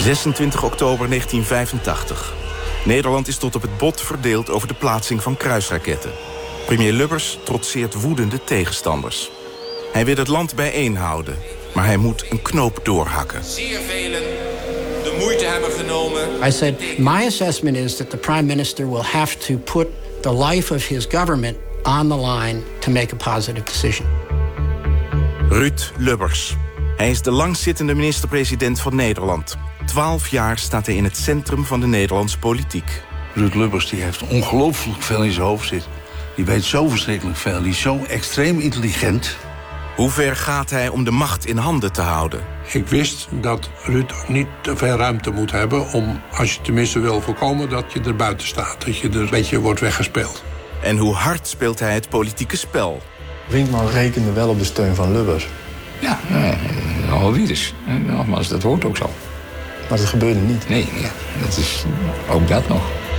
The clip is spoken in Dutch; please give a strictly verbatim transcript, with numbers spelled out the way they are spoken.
zesentwintig oktober negentien vijfentachtig. Nederland is tot op het bot verdeeld over de plaatsing van kruisraketten. Premier Lubbers trotseert woedende tegenstanders. Hij wil het land bijeenhouden, maar hij moet een knoop doorhakken. Zeer velen de moeite hebben genomen. I said, my assessment is that the prime minister will have to put the life of his government on the line to make a positive decision. Ruud Lubbers. Hij is de langzittende minister-president van Nederland. Twaalf jaar staat hij in het centrum van de Nederlandse politiek. Ruud Lubbers die heeft ongelooflijk veel in zijn hoofd zitten. Die weet zo verschrikkelijk veel. Die is zo extreem intelligent. Hoe ver gaat hij om de macht in handen te houden? Ik wist dat Ruud niet te veel ruimte moet hebben om, als je tenminste wil voorkomen, dat je er buiten staat. Dat je er een beetje wordt weggespeeld. En hoe hard speelt hij het politieke spel? Brinkman rekende wel op de steun van Lubbers. Ja, al wie dus. Nogmaals, dat hoort ook zo. Maar dat gebeurde niet. Nee, ja, dat is ook dat nog.